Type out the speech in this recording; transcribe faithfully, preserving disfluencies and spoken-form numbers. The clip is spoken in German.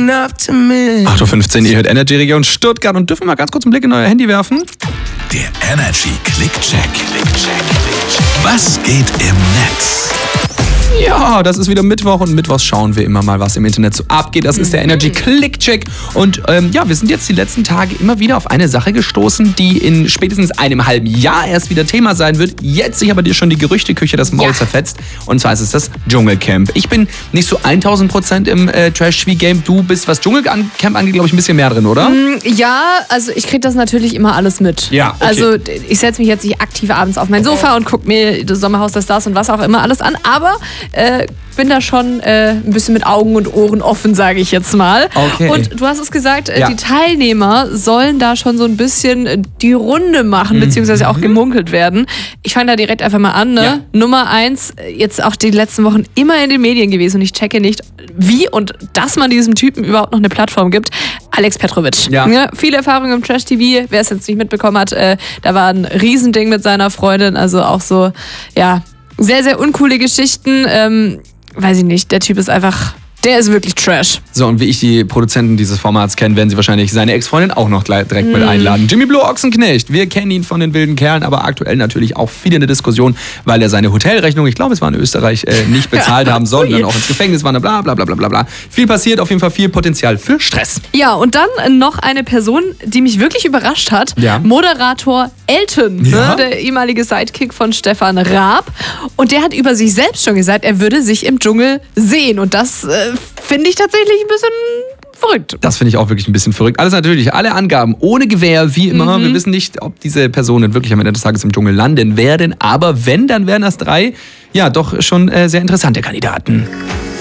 acht Uhr fünfzehn, ihr hört Energy Region Stuttgart und dürfen mal ganz kurz einen Blick in euer Handy werfen. Der Energy Click-Check. Was geht im Netz? Ja, das ist wieder Mittwoch und mittwochs schauen wir immer mal, was im Internet so abgeht. Das ist der Energy Click-Check. Und ähm, ja, wir sind jetzt die letzten Tage immer wieder auf eine Sache gestoßen, die in spätestens einem halben Jahr erst wieder Thema sein wird. Jetzt sich aber dir schon die Gerüchteküche das Maul ja. zerfetzt. Und zwar ist es das Dschungelcamp. Ich bin nicht so tausend Prozent im äh, Trash-T V-Game. Du bist, was Dschungelcamp angeht, glaube ich, ein bisschen mehr drin, oder? Mm, ja, also ich kriege das natürlich immer alles mit. Ja, okay. Also ich setze mich jetzt nicht aktiv abends auf mein Sofa und gucke mir das Sommerhaus der Stars und was auch immer alles an. Aber Äh, bin da schon äh, ein bisschen mit Augen und Ohren offen, sage ich jetzt mal. Okay. Und du hast es gesagt, äh, ja. die Teilnehmer sollen da schon so ein bisschen die Runde machen, mhm. beziehungsweise auch gemunkelt werden. Ich fange da direkt einfach mal an. Ne? Ja. Nummer eins, jetzt auch die letzten Wochen immer in den Medien gewesen und ich checke nicht, wie und dass man diesem Typen überhaupt noch eine Plattform gibt. Alex Petrovic. Ja. Ja, viele Erfahrungen im Trash-T V. Wer es jetzt nicht mitbekommen hat, äh, da war ein Riesending mit seiner Freundin, also auch so, ja, sehr, sehr uncoole Geschichten. Ähm, weiß ich nicht, der Typ ist einfach, der ist wirklich Trash. So, und wie ich die Produzenten dieses Formats kenne, werden sie wahrscheinlich seine Ex-Freundin auch noch direkt mm. mit einladen. Jimmy Blue Ochsenknecht, wir kennen ihn von den wilden Kerlen, aber aktuell natürlich auch viel in der Diskussion, weil er seine Hotelrechnung, ich glaube, es war in Österreich, äh, nicht bezahlt haben soll und dann auch ins Gefängnis war, bla bla bla bla bla bla. Viel passiert, auf jeden Fall viel Potenzial für Stress. Ja, und dann noch eine Person, die mich wirklich überrascht hat. Ja. Moderator Elton, ja. ne, der ehemalige Sidekick von Stefan Raab. Und der hat über sich selbst schon gesagt, er würde sich im Dschungel sehen. Und das äh, finde ich tatsächlich ein bisschen verrückt. Das finde ich auch wirklich ein bisschen verrückt. Alles natürlich, alle Angaben ohne Gewähr, wie immer. Mhm. Wir wissen nicht, ob diese Personen wirklich am Ende des Tages im Dschungel landen werden. Aber wenn, dann wären das drei, ja, doch schon äh, sehr interessante Kandidaten.